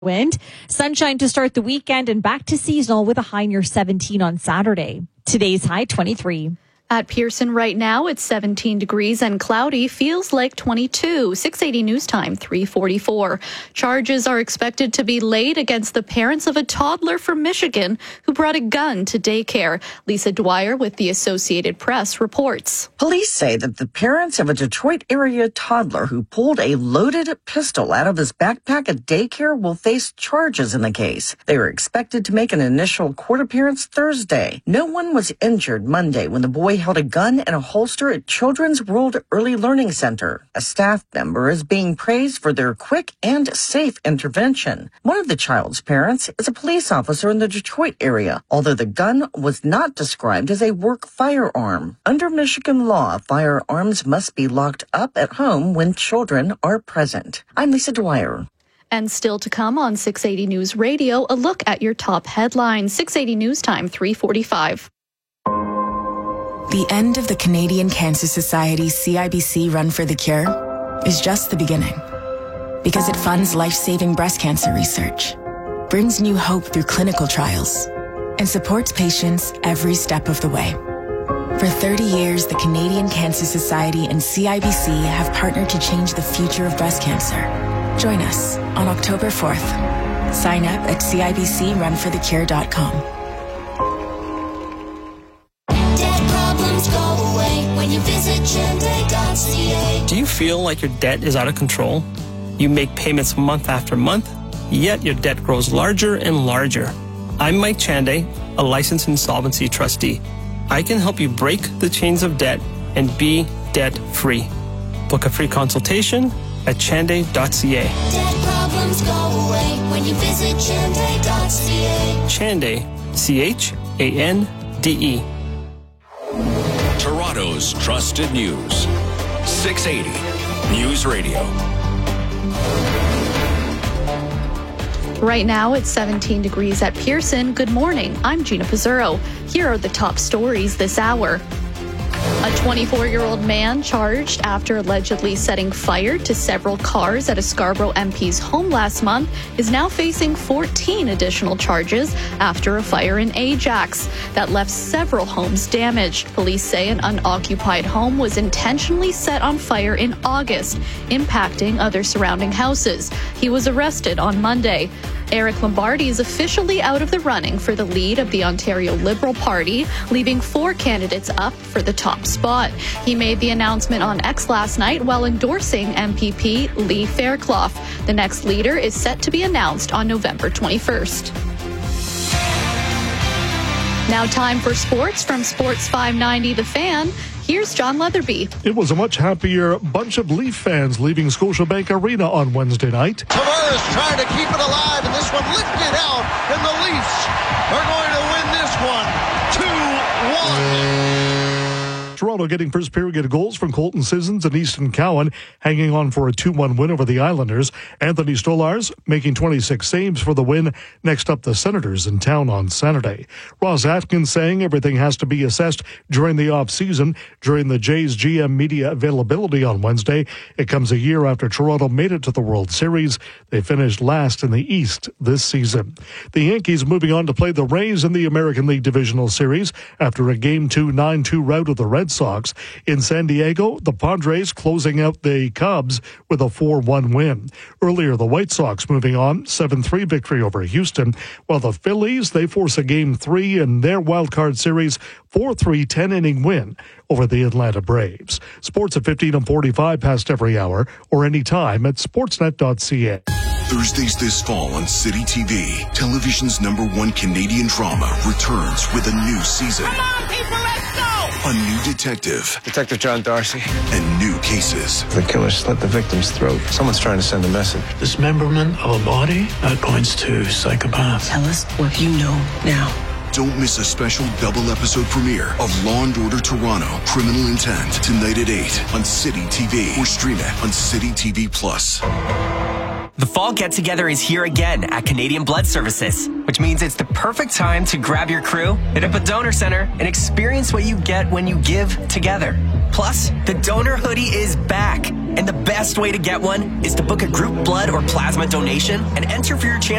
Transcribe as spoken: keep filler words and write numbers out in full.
Wind. Sunshine to start the weekend and back to seasonal with a high near seventeen on Saturday. Today's high twenty-three. At Pearson right now, it's seventeen degrees and cloudy, feels like twenty-two. six eighty News Time, three forty-four. Charges are expected to be laid against the parents of a toddler from Michigan who brought a gun to daycare. Lisa Dwyer with the Associated Press reports. Police say that the parents of a Detroit area toddler who pulled a loaded pistol out of his backpack at daycare will face charges in the case. They were expected to make an initial court appearance Thursday. No one was injured Monday when the boy held a gun in a holster at Children's World Early Learning Center. A staff member is being praised for their quick and safe intervention. One of the child's parents is a police officer in the Detroit area, although the gun was not described as a work firearm. Under Michigan law, firearms must be locked up at home when children are present. I'm Lisa Dwyer. And still to come on six eighty News Radio, a look at your top headlines. six eighty News Time, three forty-five. The end of the Canadian Cancer Society's C I B C Run for the Cure is just the beginning. Because it funds life-saving breast cancer research, brings new hope through clinical trials, and supports patients every step of the way. For thirty years, the Canadian Cancer Society and C I B C have partnered to change the future of breast cancer. Join us on October fourth. Sign up at C I B C run for the cure dot com. Go away when you visit Chende dot c a. Do you feel like your debt is out of control? You make payments month after month, yet your debt grows larger and larger. I'm Mike Chande, a licensed insolvency trustee. I can help you break the chains of debt and be debt-free. Book a free consultation at Chande dot c a. Debt problems go away when you visit Chende dot c a. Chande, C H A N D E. Toronto's trusted news. six eighty News Radio. Right now, it's seventeen degrees at Pearson. Good morning. I'm Gina Pizzurro. Here are the top stories this hour. A twenty-four-year-old man charged after allegedly setting fire to several cars at a Scarborough M P's home last month is now facing fourteen additional charges after a fire in Ajax that left several homes damaged. Police say an unoccupied home was intentionally set on fire in August, impacting other surrounding houses. He was arrested on Monday. Eric Lombardi is officially out of the running for the lead of the Ontario Liberal Party, leaving four candidates up for the top spot. He made the announcement on X last night while endorsing M P P Lee Fairclough. The next leader is set to be announced on November twenty-first. Now time for sports from Sports five ninety The Fan. Here's John Leatherby. It was a much happier bunch of Leaf fans leaving Scotiabank Arena on Wednesday night. Tavares trying to keep it alive, and this one lifted out, and the Leafs are going to win this one two one. Toronto getting first period goals from Colton Sissons and Easton Cowan, hanging on for a two one win over the Islanders. Anthony Stolarz making twenty-six saves for the win. Next up, the Senators in town on Saturday. Ross Atkins saying everything has to be assessed during the off-season. During the Jays G M media availability on Wednesday, it comes a year after Toronto made it to the World Series. They finished last in the East this season. The Yankees moving on to play the Rays in the American League Divisional Series after a game two nine two rout of the Red Sox. In San Diego, the Padres closing out the Cubs with a four one win. Earlier, the White Sox moving on, seven three victory over Houston, while the Phillies, they force a game three in their wildcard series, four three ten-inning win over the Atlanta Braves. Sports at fifteen and forty-five past every hour or anytime at sportsnet dot c a. Thursdays this fall on City T V, television's number one Canadian drama returns with a new season. Come on, people, let's go! A new detective. Detective John Darcy. And new cases. The killer slit the victim's throat. Someone's trying to send a message. Dismemberment of a body? That points to psychopath. Tell us what you know now. Don't miss a special double episode premiere of Law and Order Toronto, Criminal Intent, tonight at eight on City T V or stream it on City T V Plus. The fall get-together is here again at Canadian Blood Services, which means it's the perfect time to grab your crew, hit up a donor center, and experience what you get when you give together. Plus, the donor hoodie is back. And the best way to get one is to book a group blood or plasma donation and enter for your chance